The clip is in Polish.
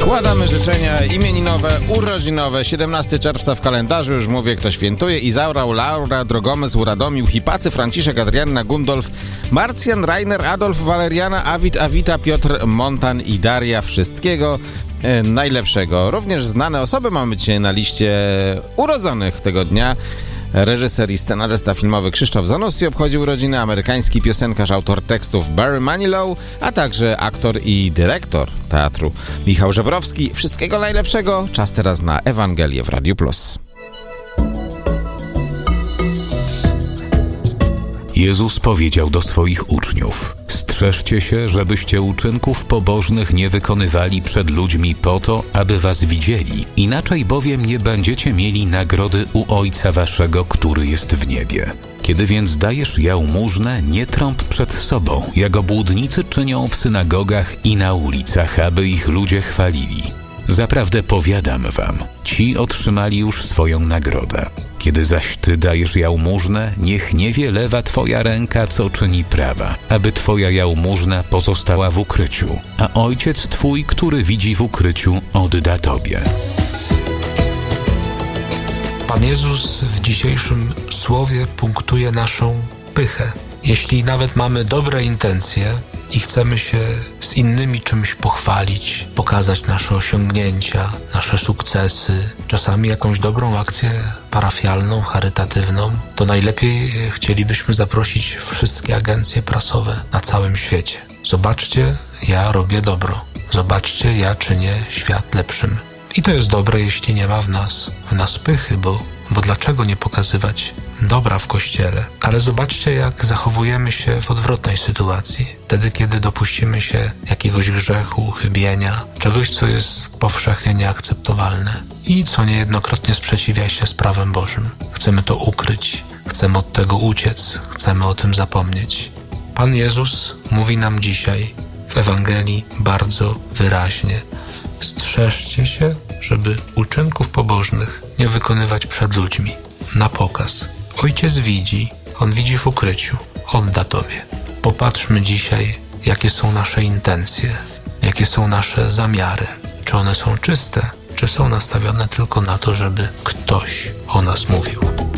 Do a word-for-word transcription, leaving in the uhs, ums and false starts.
Składamy życzenia imieninowe, urodzinowe. siedemnastego czerwca w kalendarzu, już mówię, kto świętuje. Izaura, Laura, Drogomysł, Radomił, Hipacy, Franciszek, Adrianna, Gundolf, Marcjan, Rainer, Adolf, Waleriana, Awit, Awita, Piotr, Montan i Daria. Wszystkiego e, najlepszego. Również znane osoby mamy dzisiaj na liście urodzonych tego dnia. Reżyser i scenarzysta filmowy Krzysztof Zanussi obchodził urodziny, amerykański piosenkarz, autor tekstów Barry Manilow, a także aktor i dyrektor teatru Michał Żebrowski. Wszystkiego najlepszego. Czas teraz na Ewangelię w Radiu Plus. Jezus powiedział do swoich uczniów: strzeżcie się, żebyście uczynków pobożnych nie wykonywali przed ludźmi po to, aby was widzieli. Inaczej bowiem nie będziecie mieli nagrody u Ojca waszego, który jest w niebie. Kiedy więc dajesz jałmużnę, nie trąb przed sobą, jak obłudnicy czynią w synagogach i na ulicach, aby ich ludzie chwalili. Zaprawdę powiadam wam, ci otrzymali już swoją nagrodę. Kiedy zaś ty dajesz jałmużnę, niech nie wie lewa twoja ręka, co czyni prawa, aby twoja jałmużna pozostała w ukryciu, a Ojciec twój, który widzi w ukryciu, odda tobie. Pan Jezus w dzisiejszym słowie punktuje naszą pychę. Jeśli nawet mamy dobre intencje i chcemy się z innymi czymś pochwalić, pokazać nasze osiągnięcia, nasze sukcesy, czasami jakąś dobrą akcję parafialną, charytatywną, to najlepiej chcielibyśmy zaprosić wszystkie agencje prasowe na całym świecie. Zobaczcie, ja robię dobro. Zobaczcie, ja czynię świat lepszym. I to jest dobre, jeśli nie ma w nas, w nas pychy, bo, bo dlaczego nie pokazywać dobra w Kościele? Ale zobaczcie, jak zachowujemy się w odwrotnej sytuacji. Wtedy, kiedy dopuścimy się jakiegoś grzechu, chybienia, czegoś, co jest powszechnie nieakceptowalne i co niejednokrotnie sprzeciwia się z prawem Bożym. Chcemy to ukryć, chcemy od tego uciec, chcemy o tym zapomnieć. Pan Jezus mówi nam dzisiaj w Ewangelii bardzo wyraźnie: strzeżcie się, żeby uczynków pobożnych nie wykonywać przed ludźmi, na pokaz. Ojciec widzi, On widzi w ukryciu, odda tobie. Popatrzmy dzisiaj, jakie są nasze intencje, jakie są nasze zamiary. Czy one są czyste, czy są nastawione tylko na to, żeby ktoś o nas mówił.